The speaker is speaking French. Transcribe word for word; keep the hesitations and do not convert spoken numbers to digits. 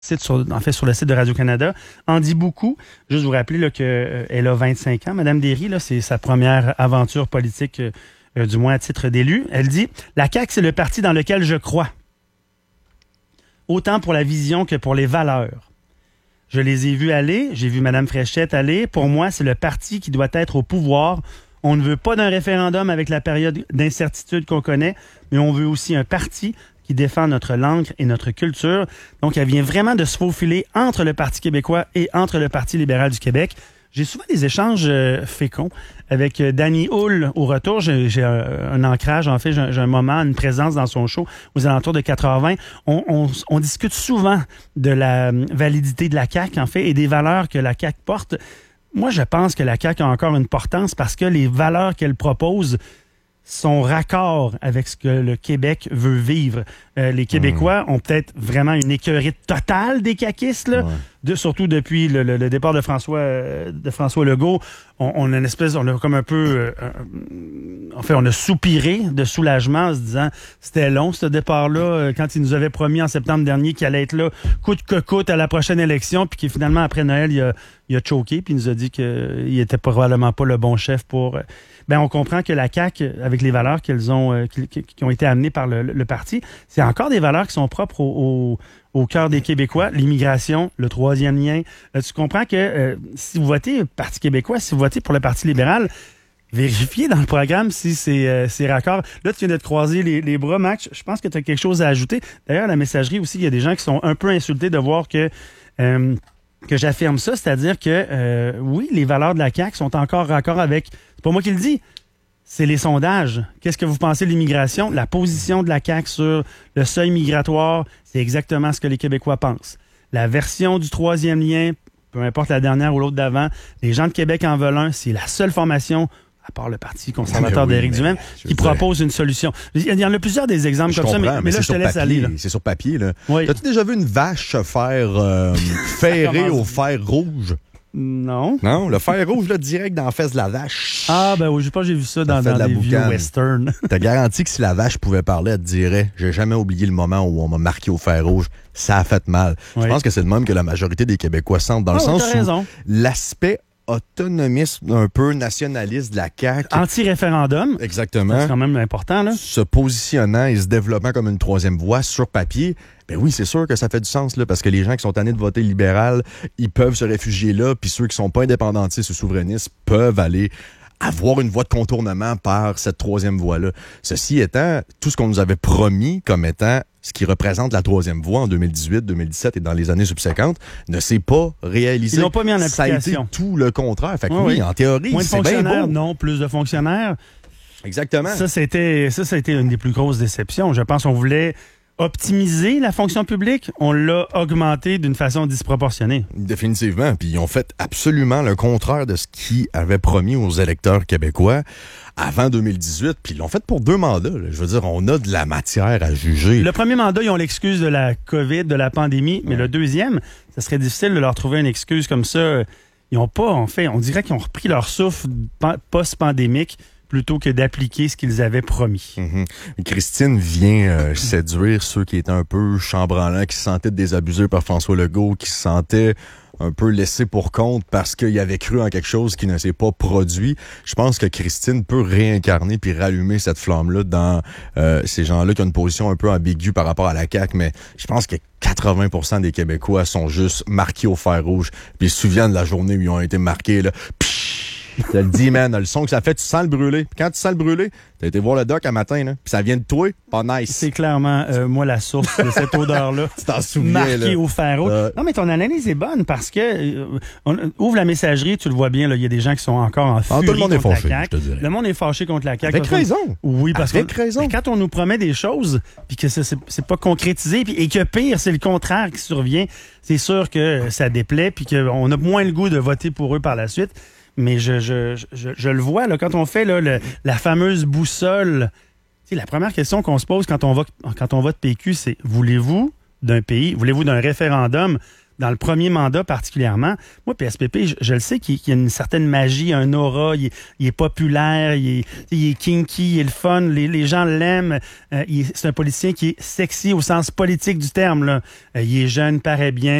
site sur, en fait, sur le site de Radio-Canada, en dit beaucoup. Juste vous rappeler qu'elle euh, a vingt-cinq ans, Mme Derry, là, c'est sa première aventure politique, euh, euh, du moins à titre d'élu. Elle dit « La C A Q, c'est le parti dans lequel je crois, autant pour la vision que pour les valeurs. Je les ai vus aller, j'ai vu Mme Fréchette aller. Pour moi, c'est le parti qui doit être au pouvoir. On ne veut pas d'un référendum avec la période d'incertitude qu'on connaît, mais on veut aussi un parti qui défend notre langue et notre culture. » Donc, elle vient vraiment de se faufiler entre le Parti québécois et entre le Parti libéral du Québec. J'ai souvent des échanges euh, féconds avec euh, Danny Hull au retour. J'ai, j'ai un, un ancrage, en fait, j'ai, j'ai un moment, une présence dans son show aux alentours de quatre heures vingt. On, on, on discute souvent de la validité de la C A Q, en fait, et des valeurs que la C A Q porte. Moi, je pense que la C A Q a encore une importance parce que les valeurs qu'elle propose sont raccords avec ce que le Québec veut vivre. Euh, les Québécois mmh. ont peut-être vraiment une écurie totale des caquistes, là, ouais. de, surtout depuis le, le, le départ de François, euh, de François Legault. On, on a une espèce, on a comme un peu, euh, en fait, on a soupiré de soulagement en se disant c'était long ce départ-là, euh, quand il nous avait promis en septembre dernier qu'il allait être là coûte que coûte à la prochaine élection, puis qu'il finalement après Noël il a, il a choqué, puis il nous a dit qu'il était probablement pas le bon chef pour. Euh, ben on comprend que la C A Q, avec les valeurs qu'elles ont, euh, qui, qui ont été amenées par le, le parti, c'est encore des valeurs qui sont propres au, au, au cœur des Québécois. L'immigration, le troisième lien. Euh, tu comprends que euh, si vous votez Parti québécois, si vous votez pour le Parti libéral, vérifiez dans le programme si c'est, euh, c'est raccord. Là, tu viens de te croiser les, les bras, Max. Je pense que tu as quelque chose à ajouter. D'ailleurs, à la messagerie aussi, il y a des gens qui sont un peu insultés de voir que... Euh, que j'affirme ça, c'est-à-dire que, euh, oui, les valeurs de la C A Q sont encore raccord avec... C'est pas moi qui le dis, c'est les sondages. Qu'est-ce que vous pensez de l'immigration? La position de la C A Q sur le seuil migratoire, c'est exactement ce que les Québécois pensent. La version du troisième lien, peu importe la dernière ou l'autre d'avant, les gens de Québec en veulent un, c'est la seule formation... à part le Parti conservateur oui, d'Éric Duhaime, qui propose dire... une solution. Il y en a plusieurs des exemples je comme comprends, ça, mais, mais, mais là, je te laisse papier, aller. Là. C'est sur papier. Là. Oui. As-tu déjà vu une vache se faire euh, ferrer au fer rouge? Non. Non, le fer rouge, là, direct dans la fesse de la vache. Ah, ben oui, je sais pas, j'ai vu ça dans, dans des vieux westerns. T'as garanti que si la vache pouvait parler, elle te dirait « J'ai jamais oublié le moment où on m'a marqué au fer rouge. Ça a fait mal. Oui. » Je pense que c'est le même que la majorité des Québécois sentent, dans oh, le sens où raison. L'aspect autonomisme un peu nationaliste de la C A Q. Anti-référendum. Exactement. C'est quand même important, là. Se positionnant et se développant comme une troisième voie sur papier, ben oui, c'est sûr que ça fait du sens, là, parce que les gens qui sont tannés de voter libéral, ils peuvent se réfugier là, puis ceux qui sont pas indépendantistes ou souverainistes peuvent aller avoir une voie de contournement par cette troisième voie-là. Ceci étant, tout ce qu'on nous avait promis comme étant ce qui représente la troisième voie en deux mille dix-huit, deux mille dix-sept et dans les années subséquentes, ne s'est pas réalisé. Ils l'ont pas mis en application. Ça a été tout le contraire. Fait que oui, oui, en théorie, moins de c'est bien beau. Non, plus de fonctionnaires. Exactement. Ça, c'était, ça, ça a été une des plus grosses déceptions. Je pense qu'on voulait optimiser la fonction publique, on l'a augmenté d'une façon disproportionnée. Définitivement. Puis ils ont fait absolument le contraire de ce qu'ils avaient promis aux électeurs québécois avant deux mille dix-huit. Puis ils l'ont fait pour deux mandats. Là. Je veux dire, on a de la matière à juger. Le premier mandat, ils ont l'excuse de la COVID, de la pandémie. Mais ouais. le deuxième, ça serait difficile de leur trouver une excuse comme ça. Ils n'ont pas, en fait, on dirait qu'ils ont repris leur souffle post-pandémique plutôt que d'appliquer ce qu'ils avaient promis. Mm-hmm. Christine vient euh, séduire ceux qui étaient un peu chambranlants, qui se sentaient désabusés par François Legault, qui se sentaient un peu laissés pour compte parce qu'ils avaient cru en quelque chose qui ne s'est pas produit. Je pense que Christine peut réincarner puis rallumer cette flamme-là dans euh, ces gens-là qui ont une position un peu ambiguë par rapport à la C A Q, mais je pense que quatre-vingts pour cent des Québécois sont juste marqués au fer rouge puis ils se souviennent de la journée où ils ont été marqués, là. Je te le dis, man, le son que ça fait, tu sens le brûler. Puis quand tu sens le brûler, t'as été voir le doc un matin, là, puis ça vient de toi, pas nice. C'est clairement, euh, moi, la source de cette odeur-là. Tu t'en souviens, marqué là. au fer rouge. Euh... Non, mais ton analyse est bonne parce que, euh, on ouvre la messagerie, tu le vois bien, là, il y a des gens qui sont encore en furie. Ah, tout le monde est fâché, je te dirais. Le monde est fâché contre la C A Q. Avec raison. On... Oui, parce Avec que raison. quand on nous promet des choses, puis que c'est, c'est pas concrétisé, puis, et que pire, c'est le contraire qui survient, c'est sûr que ça déplaît, puis qu'on a moins le goût de voter pour eux par la suite. Mais je, je, je, je le vois, là, quand on fait là, le, la fameuse boussole, la première question qu'on se pose quand on, va, quand on vote P Q, c'est voulez-vous d'un pays, voulez-vous d'un référendum dans le premier mandat particulièrement, moi, P S P P, je, je le sais qu'il, qu'il y a une certaine magie, un aura, il est, il est populaire, il est, il est kinky, il est le fun, les, les gens l'aiment. Euh, il est, c'est un politicien qui est sexy au sens politique du terme, là. Euh, il est jeune, paraît bien.